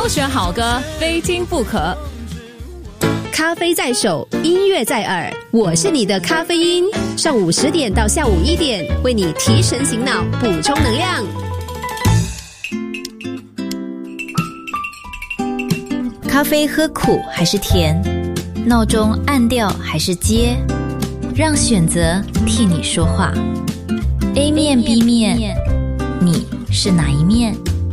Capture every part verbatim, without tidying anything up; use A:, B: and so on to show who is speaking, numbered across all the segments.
A: 选好歌，非听不可。
B: 咖啡在手，音乐在耳，我是你的咖啡因。上午十点到下午一点，为你提神醒脑，补充能量。
C: 咖啡喝苦还是甜？闹钟按掉还是接？让选择替你说话。A 面 B 面，你是哪一面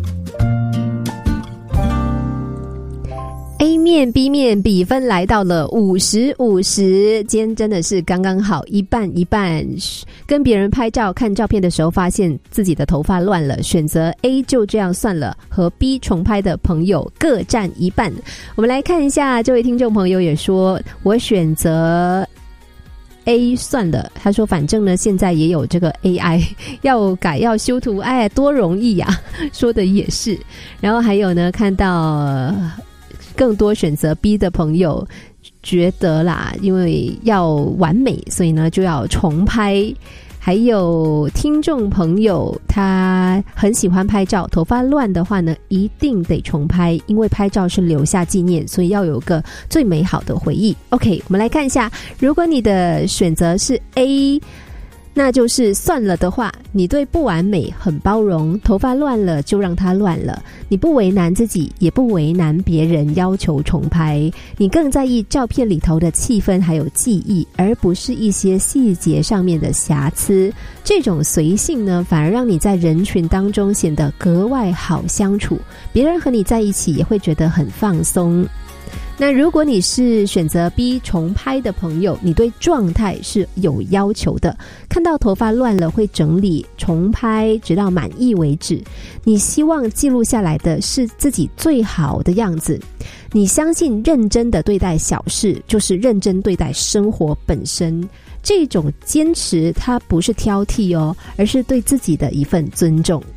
B: ？A 面 B 面比分来到了五十五十，今天真的是刚刚好，一半一半。跟别人拍照看照片的时候，发现自己的头发乱了，选择 A 就这样算了，和 B 重拍的朋友各占一半。我们来看一下，这位听众朋友也说，我选择A 算了，他说反正呢现在也有这个 A I 要改要修图，哎，多容易呀、啊，说的也是。然后还有呢，看到更多选择 B 的朋友觉得啦，因为要完美，所以呢就要重拍。还有听众朋友他很喜欢拍照，头发乱的话呢一定得重拍，因为拍照是留下纪念，所以要有个最美好的回忆。 OK， 我们来看一下，如果你的选择是 A，那就是算了的话，你对不完美很包容，头发乱了就让它乱了，你不为难自己，也不为难别人要求重拍，你更在意照片里头的气氛还有记忆，而不是一些细节上面的瑕疵。这种随性呢，反而让你在人群当中显得格外好相处，别人和你在一起也会觉得很放松。那如果你是选择 B 重拍的朋友，你对状态是有要求的，看到头发乱了会整理重拍直到满意为止，你希望记录下来的是自己最好的样子，你相信认真的对待小事就是认真对待生活本身，这种坚持它不是挑剔哦，而是对自己的一份尊重。